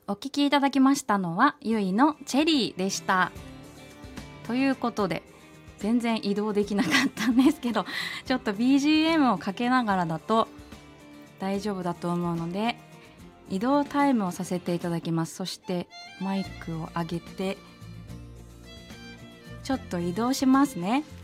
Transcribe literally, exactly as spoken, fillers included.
お聴きいただきましたのはゆいのチェリーでした。ということで全然移動できなかったんですけど、ちょっと ビージーエム をかけながらだと大丈夫だと思うので移動タイムをさせていただきます。そしてマイクを上げてちょっと移動しますね。